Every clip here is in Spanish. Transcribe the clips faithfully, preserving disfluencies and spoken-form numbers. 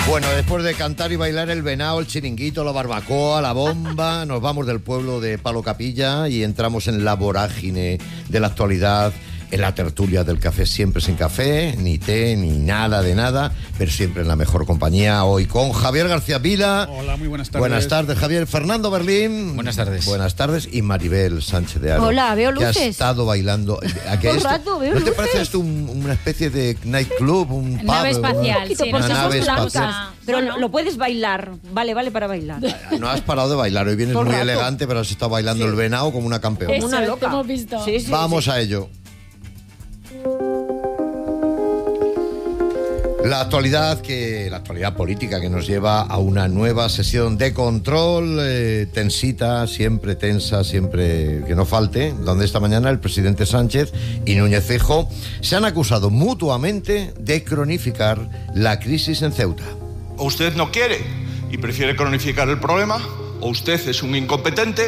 Bueno, después de cantar y bailar el venao, el chiringuito, la barbacoa, la bomba, nos vamos del pueblo de Palo Capilla y entramos en la vorágine de la actualidad, en la tertulia del café, siempre sin café, ni té, ni nada de nada, pero siempre en la mejor compañía. Hoy con Javier García Vila. Hola, muy buenas tardes. Buenas tardes, Javier. Fernando Berlín. Buenas tardes. Buenas tardes. Y Maribel Sánchez de Aro. Hola, veo luces. Que ha estado bailando. ¿A qué Todo el esto, rato veo ¿No te luces? parece esto un- una especie de nightclub, un pub? Nave espacial, Quito, sí, porque una son nave blancas, espacial. pero Bueno. lo, lo puedes bailar. Vale, vale para bailar. No has parado de bailar. Hoy vienes Todo el muy rato. elegante, pero has estado bailando Sí. el venao como una campeona. Eso Una es, loca. te hemos visto. Sí, sí, Vamos sí. a ello. La actualidad que la actualidad política que nos lleva a una nueva sesión de control eh, tensita, siempre tensa, siempre que no falte, donde esta mañana el presidente Sánchez y Núñez Feijóo se han acusado mutuamente de cronificar la crisis en Ceuta. O usted no quiere y prefiere cronificar el problema, o usted es un incompetente,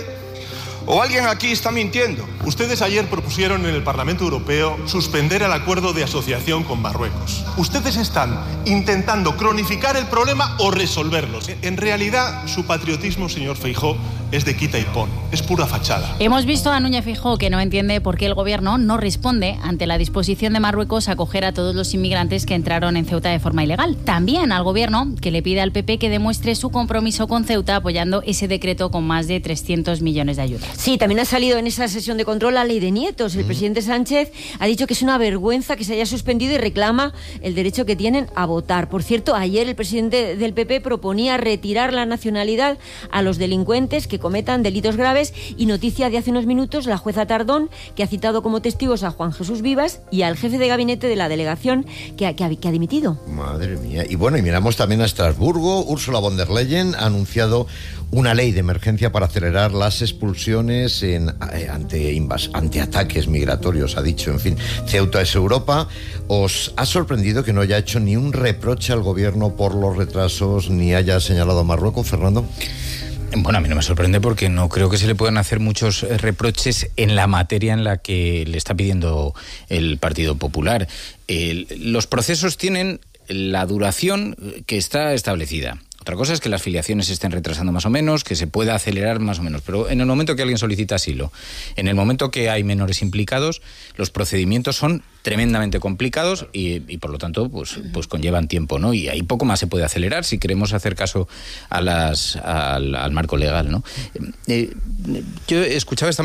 o alguien aquí está mintiendo. Ustedes ayer propusieron en el Parlamento Europeo suspender el acuerdo de asociación con Marruecos. Ustedes están intentando cronificar el problema o resolverlo. En realidad, su patriotismo, señor Feijóo, es de quita y pon. Es pura fachada. Hemos visto a Núñez Feijóo que no entiende por qué el gobierno no responde ante la disposición de Marruecos a acoger a todos los inmigrantes que entraron en Ceuta de forma ilegal. También al gobierno que le pide al P P que demuestre su compromiso con Ceuta apoyando ese decreto con más de trescientos millones de ayudas. Sí, también ha salido en esa sesión de control la ley de nietos. El mm. presidente Sánchez ha dicho que es una vergüenza que se haya suspendido y reclama el derecho que tienen a votar. Por cierto, ayer el presidente del P P proponía retirar la nacionalidad a los delincuentes que cometan delitos graves y noticia de hace unos minutos la jueza Tardón, que ha citado como testigos a Juan Jesús Vivas y al jefe de gabinete de la delegación que ha, que ha, que ha dimitido. Madre mía. Y bueno, y miramos también a Estrasburgo. Ursula von der Leyen ha anunciado una ley de emergencia para acelerar las expulsiones en, eh, ante, invas, ante ataques migratorios, ha dicho. En fin, Ceuta es Europa. ¿Os ha sorprendido que no haya hecho ni un reproche al gobierno por los retrasos ni haya señalado a Marruecos, Fernando? Bueno, a mí no me sorprende porque no creo que se le puedan hacer muchos reproches en la materia en la que le está pidiendo el Partido Popular. El, los procesos tienen la duración que está establecida. Otra cosa es que las filiaciones se estén retrasando más o menos, que se pueda acelerar más o menos, pero en el momento que alguien solicita asilo, en el momento que hay menores implicados, los procedimientos son tremendamente complicados y, y por lo tanto pues, pues conllevan tiempo, ¿no? Y ahí poco más se puede acelerar si queremos hacer caso a las, al, al marco legal, ¿no? Eh, yo escuchaba esta